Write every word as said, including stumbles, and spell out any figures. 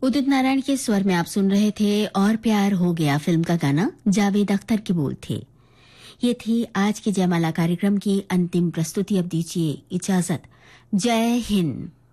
उदित नारायण के स्वर में आप सुन रहे थे और प्यार हो गया फिल्म का गाना, जावेद अख्तर के बोल थे। ये थी आज के जयमाला कार्यक्रम की अंतिम प्रस्तुति। अब दीजिए इजाजत। जय हिंद।